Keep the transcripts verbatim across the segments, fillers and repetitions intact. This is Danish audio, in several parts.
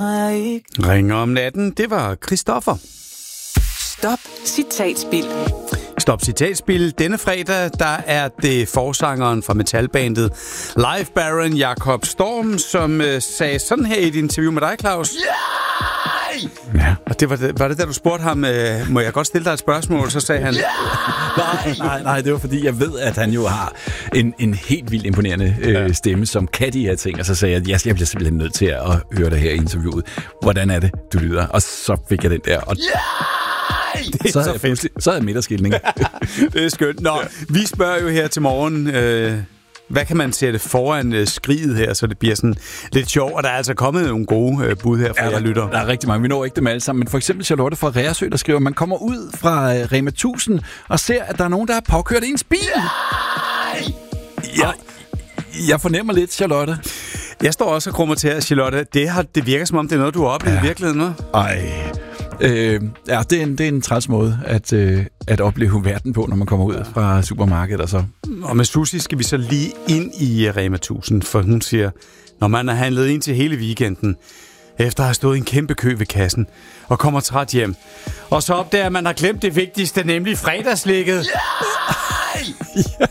har jeg ikke. Ringer om natten, det var Christoffer. Stop citatspil. Stop citatspil. Denne fredag, der er det forsangeren fra metalbandet Live Baron Jakob Storm, som øh, sagde sådan her i et interview med dig, Claus. Ja, og det var det, var det da du spurgte ham, øh, må jeg godt stille dig et spørgsmål? Så sagde han... nej, nej, nej, det var fordi, jeg ved, at han jo har en, en helt vildt imponerende øh, ja. stemme, som kan de her ting. Og så sagde jeg, at jeg bliver simpelthen nødt til at høre det her i interviewet. Hvordan er det, du lyder? Og så fik jeg den der... Og det er så, så fedt. Så er jeg midterskilning. Det er skønt. Nå, ja. Vi spørger jo her til morgen... Øh, hvad kan man sætte foran øh, skriget her, så det bliver sådan lidt sjovt? Og der er altså kommet nogle gode øh, bud her fra jer lytter. Der er rigtig mange. Vi når ikke dem alle sammen. Men for eksempel Charlotte fra Reersø, der skriver, man kommer ud fra øh, Rema tusind og ser, at der er nogen, der har påkørt ens bil. Ja, jeg fornemmer lidt, Charlotte. Jeg står også og krummer til, at Charlotte, det, har, det virker som om, det er noget, du har oplevet ja. i virkeligheden. Ej... Øh, ja, det er en, det er en træls måde at, øh, at opleve verden på, når man kommer ud ja. fra supermarkedet og så. Og med Susie skal vi så lige ind i Rema tusind, for hun siger, når man har handlet ind til hele weekenden, efter at have stået i en kæmpe kø ved kassen, og kommer træt hjem, og så opdager at man har glemt det vigtigste, nemlig fredagslægget. Ja!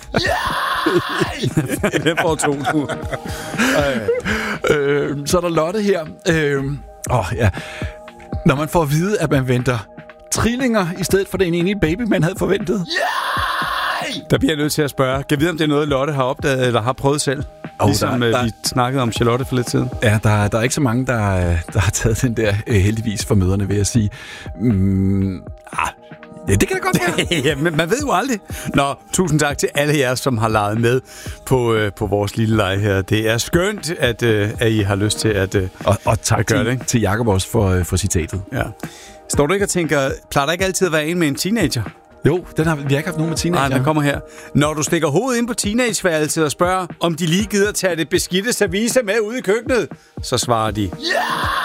Den får to. øh, så er der Lotte her. Øh, åh, ja. Når man får at vide, at man venter trillinger i stedet for den ene baby, man havde forventet. Yeah! Der bliver jeg nødt til at spørge. Kan jeg vide, om det er noget, Lotte har opdaget eller har prøvet selv? Oh, ligesom der, der, vi snakkede om Charlotte for lidt siden. Ja, der, der er ikke så mange, der, der har taget den der heldigvis for møderne, vil jeg sige. Mm, ah, ja, det kan da godt være. Ja, men man ved jo aldrig. Nå, tusind tak til alle jer, som har leget med på, øh, på vores lille leg her. Det er skønt, at, øh, at I har lyst til at, øh, og, og tak at gøre til, det. til Jakob også for, øh, for citatet. Ja. Står du ikke og tænker, plejer der ikke altid at være en med en teenager? Jo, den har, vi har ikke haft nogen med teenager. Nej, den kommer her. Når du stikker hovedet ind på teenageværelset og spørger, om de lige gider tage det beskidte service med ud i køkkenet, så svarer de... Yeah!